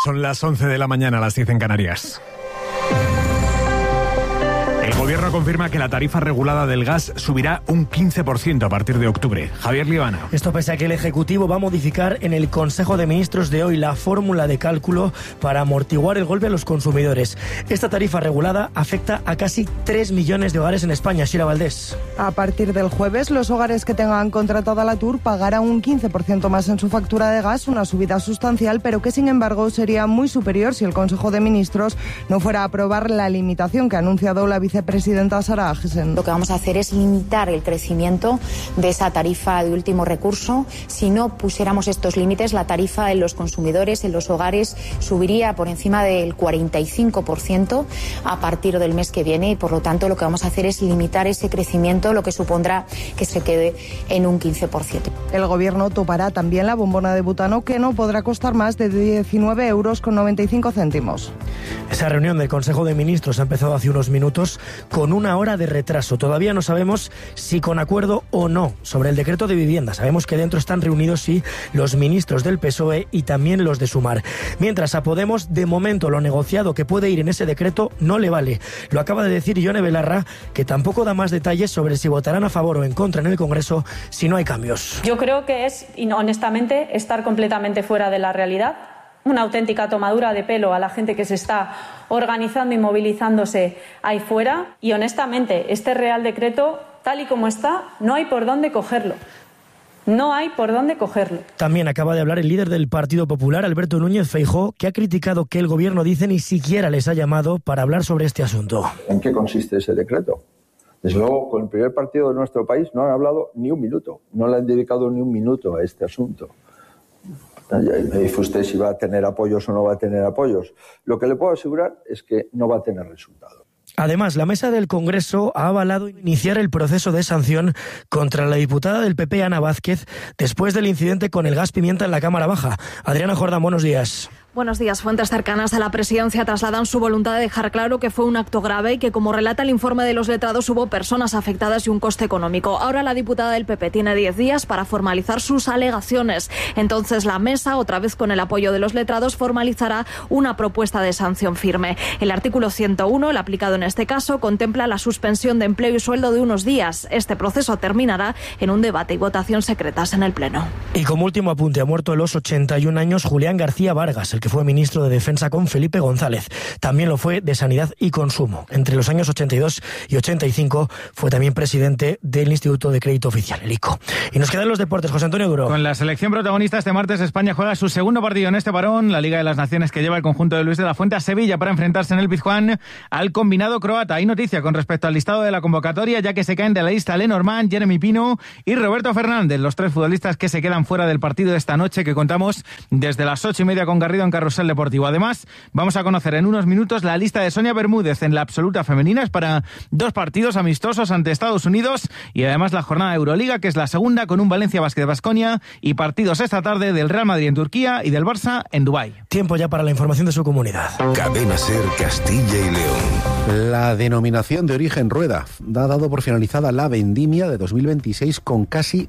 Son las 11 de la mañana, las 10 en Canarias. El Gobierno confirma que la tarifa regulada del gas subirá un 15% a partir de octubre. Javier Liebana. Esto pese a que el Ejecutivo va a modificar en el Consejo de Ministros de hoy la fórmula de cálculo para amortiguar el golpe a los consumidores. Esta tarifa regulada afecta a casi 3 millones de hogares en España. Sira Valdés. A partir del jueves, los hogares que tengan contratada la TUR pagarán un 15% más en su factura de gas, una subida sustancial, pero que sin embargo sería muy superior si el Consejo de Ministros no fuera a aprobar la limitación que ha anunciado la vicepresidenta Sara Agesen. Lo que vamos a hacer es limitar el crecimiento de esa tarifa de último recurso. Si no pusiéramos estos límites, la tarifa en los consumidores, en los hogares, subiría por encima del 45% a partir del mes que viene y, por lo tanto, lo que vamos a hacer es limitar ese crecimiento, lo que supondrá que se quede en un 15%. El Gobierno topará también la bombona de butano, que no podrá costar más de 19,95 €. Esa reunión del Consejo de Ministros ha empezado hace unos minutos con 1 hora de retraso. Todavía no sabemos si con acuerdo o no sobre el decreto de vivienda. Sabemos que dentro están reunidos sí los ministros del PSOE y también los de Sumar. Mientras a Podemos, de momento, lo negociado que puede ir en ese decreto no le vale. Lo acaba de decir Ione Belarra, que tampoco da más detalles sobre si votarán a favor o en contra en el Congreso si no hay cambios. Yo creo que es, honestamente, estar completamente fuera de la realidad. Una auténtica tomadura de pelo a la gente que se está organizando y movilizándose ahí fuera. Y honestamente, este Real Decreto, tal y como está, no hay por dónde cogerlo. No hay por dónde cogerlo. También acaba de hablar el líder del Partido Popular, Alberto Núñez Feijóo, que ha criticado que el Gobierno, dice, ni siquiera les ha llamado para hablar sobre este asunto. ¿En qué consiste ese decreto? Desde luego, con el primer partido de nuestro país no han hablado ni un minuto. No le han dedicado ni un minuto a este asunto. Me dice usted si va a tener apoyos o no va a tener apoyos. Lo que le puedo asegurar es que no va a tener resultado. Además, la mesa del Congreso ha avalado iniciar el proceso de sanción contra la diputada del PP, Ana Vázquez, después del incidente con el gas pimienta en la Cámara Baja. Adriana Jordán, buenos días. Buenos días. Fuentes cercanas a la presidencia trasladan su voluntad de dejar claro que fue un acto grave y que, como relata el informe de los letrados, hubo personas afectadas y un coste económico. Ahora la diputada del PP tiene 10 días para formalizar sus alegaciones. Entonces la mesa, otra vez con el apoyo de los letrados, formalizará una propuesta de sanción firme. El artículo 101, el aplicado en este caso, contempla la suspensión de empleo y sueldo de unos días. Este proceso terminará en un debate y votación secretas en el Pleno. Y como último apunte, ha muerto a los 81 años Julián García Vargas, el que fue ministro de Defensa con Felipe González. También lo fue de Sanidad y Consumo. Entre los años 82 y 85 fue también presidente del Instituto de Crédito Oficial, el ICO. Y nos quedan los deportes. José Antonio Duro. Con la selección protagonista este martes, España juega su segundo partido en este parón, la Liga de las Naciones, que lleva el conjunto de Luis de la Fuente a Sevilla para enfrentarse en el Pizjuán al combinado croata. Hay noticia con respecto al listado de la convocatoria, ya que se caen de la lista Lenormand, Jeremy Pino y Roberto Fernández, los 3 futbolistas que se quedan fuera del partido de esta noche, que contamos desde las 8:30 con Garrido en Carrusel Deportivo. Además, vamos a conocer en unos minutos la lista de Sonia Bermúdez en la absoluta femenina. Es para 2 partidos amistosos ante Estados Unidos y además la jornada de Euroliga, que es la segunda, con un Valencia Basket Baskonia y partidos esta tarde del Real Madrid en Turquía y del Barça en Dubái. Tiempo ya para la información de su comunidad. Cadena SER Castilla y León. La denominación de origen Rueda ha dado por finalizada la vendimia de 2026 con casi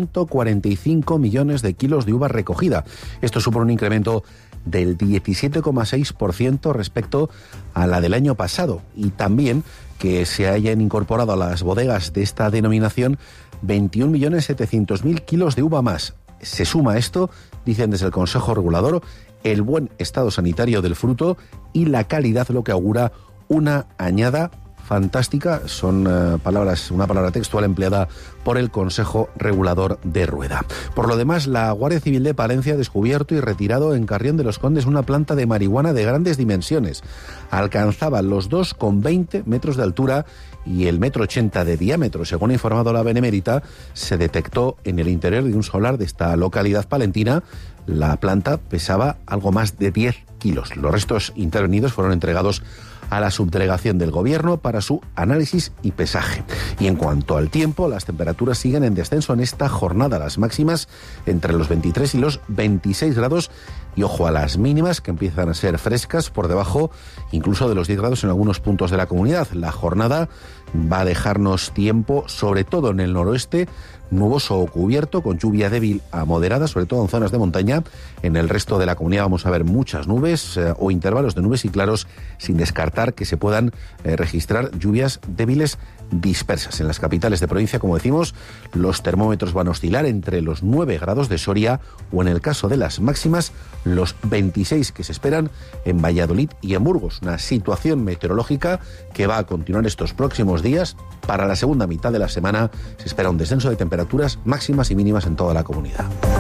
145 millones de kilos de uva recogida. Esto supone un incremento del 17,6% respecto a la del año pasado, y también que se hayan incorporado a las bodegas de esta denominación 21.700.000 kilos de uva más. Se suma a esto, dicen desde el Consejo Regulador, el buen estado sanitario del fruto y la calidad, lo que augura una añada fantástica. Son una palabra textual empleada por el Consejo Regulador de Rueda. Por lo demás, la Guardia Civil de Palencia ha descubierto y retirado en Carrión de los Condes una planta de marihuana de grandes dimensiones. Alcanzaba los 2,20 metros de altura y el 1,80 m de diámetro. Según ha informado la Benemérita, se detectó en el interior de un solar de esta localidad palentina. La planta pesaba algo más de 10 kilos. Los restos intervenidos fueron entregados a la subdelegación del Gobierno para su análisis y pesaje. Y en cuanto al tiempo, las temperaturas siguen en descenso en esta jornada, las máximas entre los 23 y los 26 grados, y ojo a las mínimas, que empiezan a ser frescas, por debajo incluso de los 10 grados en algunos puntos de la comunidad. La jornada va a dejarnos tiempo, sobre todo en el noroeste, nuboso o cubierto, con lluvia débil a moderada, sobre todo en zonas de montaña. En el resto de la comunidad vamos a ver muchas nubes o intervalos de nubes y claros, sin descartar que se puedan registrar lluvias débiles dispersas. En las capitales de provincia, como decimos, los termómetros van a oscilar entre los 9 grados de Soria o, en el caso de las máximas, los 26 que se esperan en Valladolid y en Burgos. Una situación meteorológica que va a continuar estos próximos días. Para la segunda mitad de la semana se espera un descenso de temperaturas máximas y mínimas en toda la comunidad.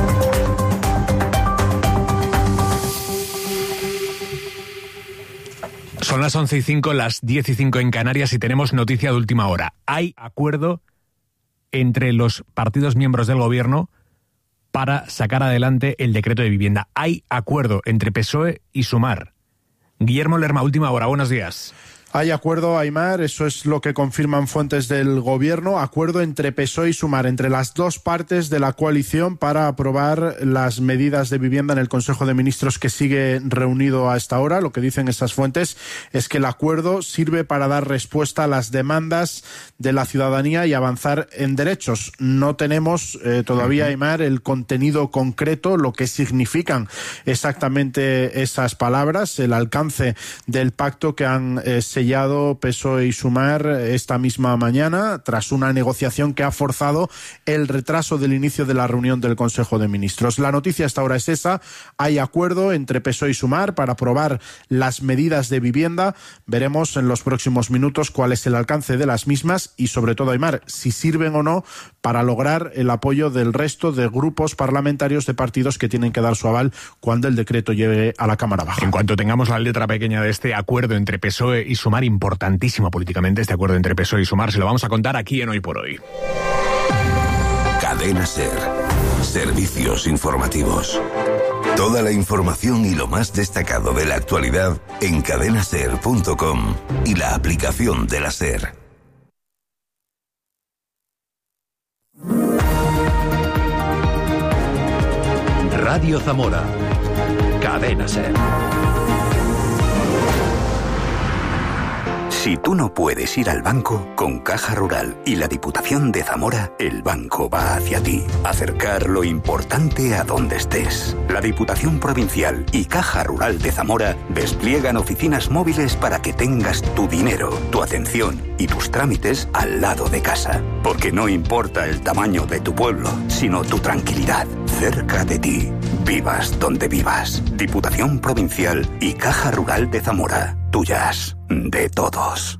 Son las 11:05, las 10:05 en Canarias y tenemos noticia de última hora. Hay acuerdo entre los partidos miembros del gobierno para sacar adelante el decreto de vivienda. Hay acuerdo entre PSOE y Sumar. Guillermo Lerma, última hora, buenos días. Hay acuerdo, Aimar, eso es lo que confirman fuentes del gobierno, acuerdo entre PSOE y Sumar, entre las dos partes de la coalición para aprobar las medidas de vivienda en el Consejo de Ministros que sigue reunido a esta hora. Lo que dicen estas fuentes es que el acuerdo sirve para dar respuesta a las demandas de la ciudadanía y avanzar en derechos. No tenemos todavía, Aimar, el contenido concreto, lo que significan exactamente esas palabras, el alcance del pacto que han sellado PSOE y Sumar esta misma mañana, tras una negociación que ha forzado el retraso del inicio de la reunión del Consejo de Ministros. La noticia hasta ahora es esa: hay acuerdo entre PSOE y Sumar para aprobar las medidas de vivienda. Veremos en los próximos minutos cuál es el alcance de las mismas y, sobre todo, Aimar, si sirven o no para lograr el apoyo del resto de grupos parlamentarios de partidos que tienen que dar su aval cuando el decreto llegue a la Cámara Baja. En cuanto tengamos la letra pequeña de este acuerdo entre PSOE y Sumar, importantísimo políticamente este acuerdo entre PSOE y Sumar, se lo vamos a contar aquí en Hoy por Hoy. Cadena SER. Servicios informativos. Toda la información y lo más destacado de la actualidad en cadenaser.com y la aplicación de la SER. Radio Zamora. Cadena SER. Si tú no puedes ir al banco, con Caja Rural y la Diputación de Zamora, el banco va hacia ti. Acercar lo importante a donde estés. La Diputación Provincial y Caja Rural de Zamora despliegan oficinas móviles para que tengas tu dinero, tu atención y tus trámites al lado de casa. Porque no importa el tamaño de tu pueblo, sino tu tranquilidad, cerca de ti. Vivas donde vivas. Diputación Provincial y Caja Rural de Zamora. Tuyas, de todos.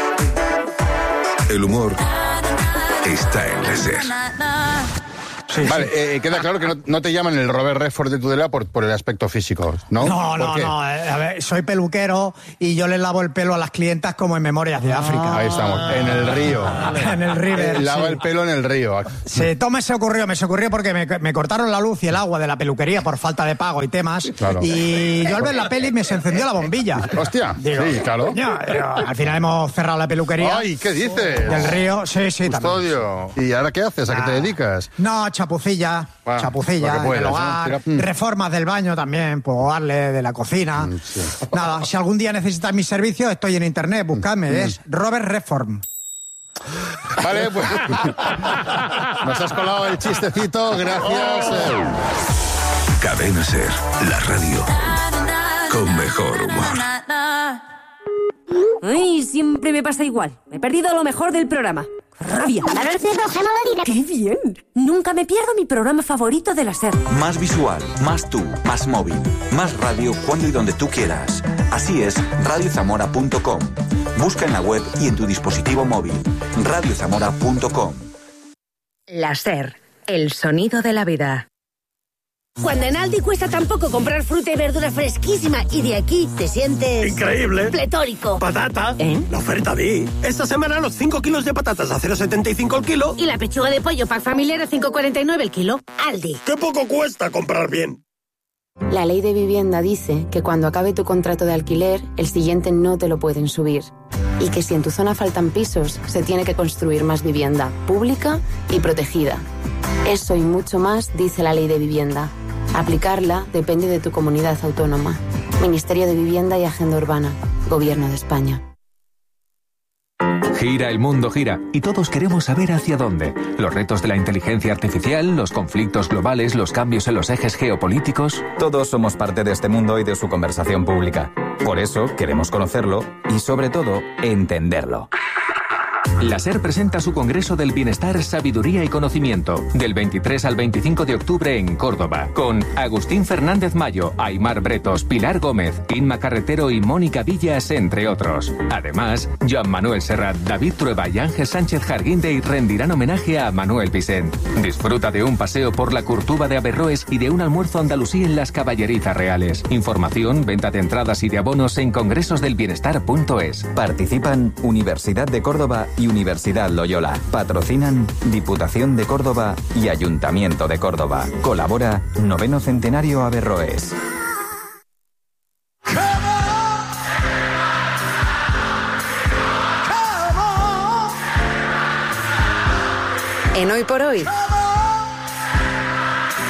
El humor está en la SER. Sí, vale, queda claro que no te llaman el Robert Redford de Tudela por el aspecto físico, ¿no? No, a ver, soy peluquero y yo les lavo el pelo a las clientas como en Memorias de África. Ahí estamos, en el río. En el River. Lava el pelo en el río. Sí, todo me se ocurrió porque me cortaron la luz y el agua de la peluquería por falta de pago y temas. Claro. Y yo al ver la peli me se encendió la bombilla. Hostia, digo, sí, claro. Al final hemos cerrado la peluquería. Ay, ¿qué dices? Del río, sí, Custodio. ¿Y ahora qué haces? ¿A qué te dedicas? No, chapucilla en el hogar, reformas del baño también, pues darle de la cocina. Sí. Nada, si algún día necesitas mis servicios, estoy en internet, buscadme, es Robert Redford. Vale, pues nos has colado el chistecito, gracias. Cadena SER, la radio con mejor humor. Ay, siempre me pasa igual. Me he perdido lo mejor del programa. ¡Rabia! ¡Qué bien! Nunca me pierdo mi programa favorito de la SER. Más visual, más tú, más móvil, más radio cuando y donde tú quieras. Así es radiozamora.com. Busca en la web y en tu dispositivo móvil. radiozamora.com. La SER, el sonido de la vida. Cuando en Aldi cuesta tan poco comprar fruta y verdura fresquísima y de aquí te sientes... ¡increíble! ¡Pletórico! ¡Patata! La oferta Di. Esta semana los 5 kilos de patatas a 0,75 el kilo. Y la pechuga de pollo pack familiar a 5,49 el kilo. Aldi. ¡Qué poco cuesta comprar bien! La ley de vivienda dice que cuando acabe tu contrato de alquiler, el siguiente no te lo pueden subir. Y que si en tu zona faltan pisos, se tiene que construir más vivienda, pública y protegida. Eso y mucho más dice la ley de vivienda. Aplicarla depende de tu comunidad autónoma. Ministerio de Vivienda y Agenda Urbana. Gobierno de España. Gira, el mundo gira, y todos queremos saber hacia dónde. Los retos de la inteligencia artificial, los conflictos globales, los cambios en los ejes geopolíticos. Todos somos parte de este mundo y de su conversación pública. Por eso queremos conocerlo y, sobre todo, entenderlo. La SER presenta su Congreso del Bienestar, Sabiduría y Conocimiento, del 23 al 25 de octubre en Córdoba, con Agustín Fernández Mayo, Aimar Bretos, Pilar Gómez, Inma Carretero y Mónica Villas, entre otros. Además, Joan Manuel Serrat, David Trueba y Ángel Sánchez Jarguindey rendirán homenaje a Manuel Vicent. Disfruta de un paseo por la Curtuba de Averroes y de un almuerzo andalusí en las Caballerizas Reales. Información, venta de entradas y de abonos en congresosdelbienestar.es. Participan Universidad de Córdoba y Universidad Loyola. Patrocinan Diputación de Córdoba y Ayuntamiento de Córdoba. Colabora 9º Centenario Averroes. En Hoy por Hoy,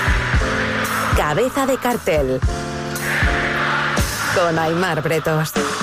Cabeza de Cartel con Aimar Bretos.